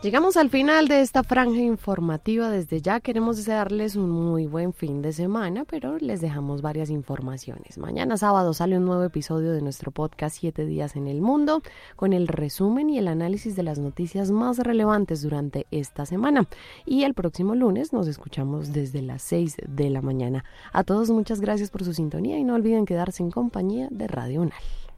Llegamos al final de esta franja informativa. Desde ya queremos desearles un muy buen fin de semana, pero les dejamos varias informaciones. Mañana sábado sale un nuevo episodio de nuestro podcast 7 días en el mundo, con el resumen y el análisis de las noticias más relevantes durante esta semana. Y el próximo lunes nos escuchamos desde las 6 de la mañana. A todos muchas gracias por su sintonía y no olviden quedarse en compañía de Radio UNAL.